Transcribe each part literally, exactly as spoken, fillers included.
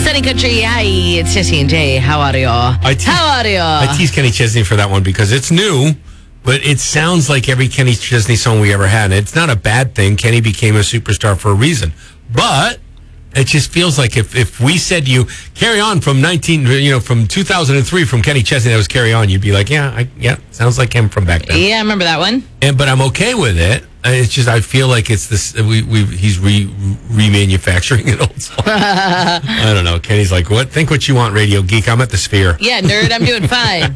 Sunny Country. Hi, it's Jesse and Jay. How are you? I te- How are you? I tease Kenny Chesney for that one because it's new, but it sounds like every Kenny Chesney song we ever had. And it's not a bad thing. Kenny became a superstar for a reason. But it just feels like if, if we said to you, Carry On from nineteen, you know, from two thousand three from Kenny Chesney, that was Carry On, you'd be like, yeah, I, yeah, sounds like him from back then. Yeah, I remember that one. And but I'm okay with it. It's just I feel like it's this. We we he's re remanufacturing an old song. I don't know. Kenny's like, what? Think what you want, Radio Geek. I'm at the Sphere. Yeah, nerd, I'm doing fine.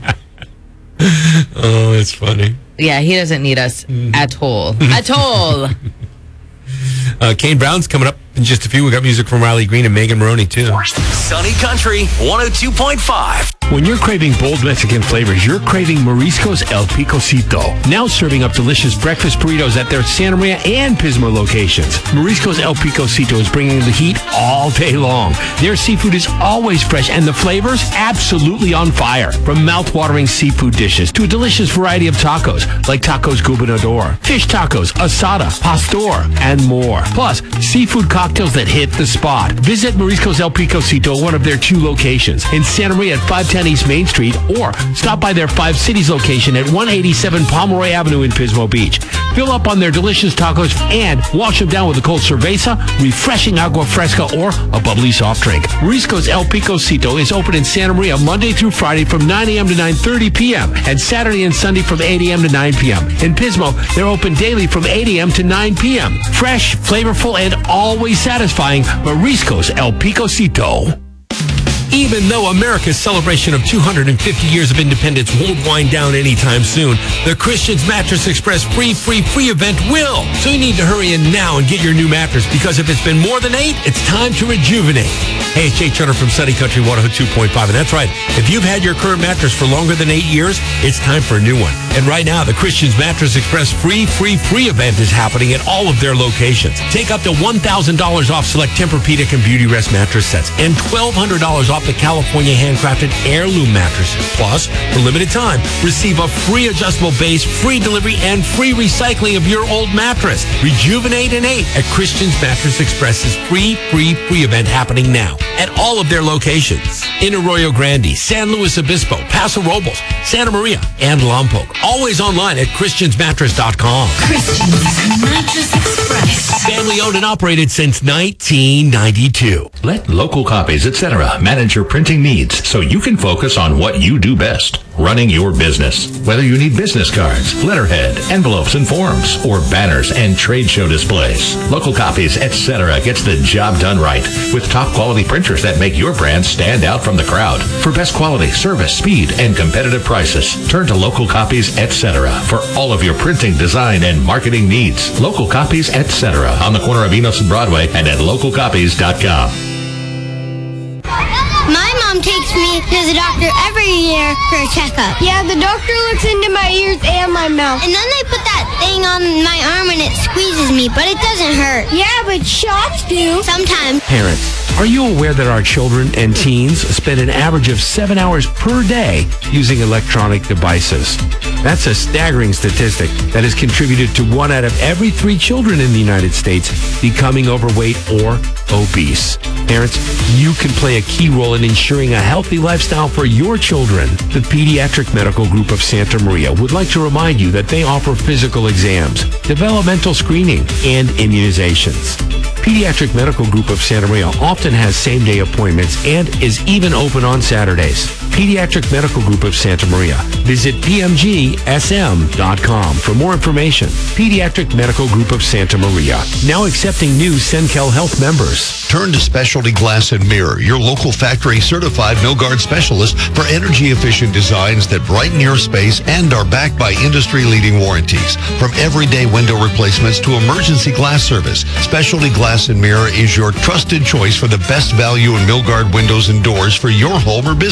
Oh, it's funny. Yeah, he doesn't need us at all. At all. Uh, Kane Brown's coming up in just a few. We got music from Riley Green and Megan Maroney too. Sunny Country one oh two point five. When you're craving bold Mexican flavors, you're craving Marisco's El Picocito. Now serving up delicious breakfast burritos at their Santa Maria and Pismo locations. Marisco's El Picocito is bringing the heat all day long. Their seafood is always fresh and the flavors absolutely on fire. From mouth-watering seafood dishes to a delicious variety of tacos like tacos gobernador, fish tacos, asada, pastor, and more. Plus, seafood cocktails that hit the spot. Visit Marisco's El Picocito at one of their two locations in Santa Maria at five ten East Main Street, or stop by their Five Cities location at one eighty-seven Pomeroy Avenue in Pismo Beach. Fill up on their delicious tacos and wash them down with a cold cerveza, refreshing agua fresca, or a bubbly soft drink. Marisco's El Picocito is open in Santa Maria Monday through Friday from nine a.m. to nine thirty p.m. and Saturday and Sunday from eight a.m. to nine p.m. In Pismo, they're open daily from eight a.m. to nine p.m. Fresh, flavorful, and always satisfying. Marisco's El Picocito. Even though America's celebration of two hundred fifty years of independence won't wind down anytime soon, the Christian's Mattress Express free, free, free event will. So you need to hurry in now and get your new mattress, because if it's been more than eight, it's time to rejuvenate. Hey, it's Jay Turner from Sunny Country one oh two point five, and that's right. If you've had your current mattress for longer than eight years, it's time for a new one. And right now, the Christian's Mattress Express free, free, free event is happening at all of their locations. Take up to one thousand dollars off select Tempur-Pedic and Beautyrest mattress sets, and twelve hundred dollars off the California handcrafted heirloom mattresses. Plus, for limited time, receive a free adjustable base, free delivery, and free recycling of your old mattress. Rejuvenate in eight at Christian's Mattress Express's free, free, free event happening now at all of their locations in Arroyo Grande, San Luis Obispo, Paso Robles, Santa Maria, and Lompoc. Always online at christians mattress dot com. Christian's Mattress Express. Family owned and operated since nineteen ninety-two. Let Local Copies, et cetera manage your printing needs so you can focus on what you do best, running your business. Whether you need business cards, letterhead, envelopes and forms, or banners and trade show displays, Local Copies, et cetera gets the job done right with top quality printers that make your brand stand out from the crowd. For best quality, service, speed, and competitive prices, turn to Local Copies, et cetera for all of your printing, design, and marketing needs. Local Copies, et cetera on the corner of Enos and Broadway and at local copies dot com. My mom takes me to the doctor every year for a checkup. Yeah, the doctor looks into my ears and my mouth. And then they put that thing on my arm and it squeezes me, but it doesn't hurt. Yeah, but shots do. Sometimes. Parents, are you aware that our children and teens spend an average of seven hours per day using electronic devices? That's a staggering statistic that has contributed to one out of every three children in the United States becoming overweight or obese. Parents, you can play a key role in ensuring a healthy lifestyle for your children. The Pediatric Medical Group of Santa Maria would like to remind you that they offer physical exams, developmental screening, and immunizations. Pediatric Medical Group of Santa Maria often has same-day appointments and is even open on Saturdays. Pediatric Medical Group of Santa Maria. Visit p m g s m dot com for more information. Pediatric Medical Group of Santa Maria. Now accepting new Senkel Health members. Turn to Specialty Glass and Mirror, your local factory certified Milgard specialist for energy efficient designs that brighten your space and are backed by industry leading warranties. From everyday window replacements to emergency glass service, Specialty Glass and Mirror is your trusted choice for the best value in Milgard windows and doors for your home or business.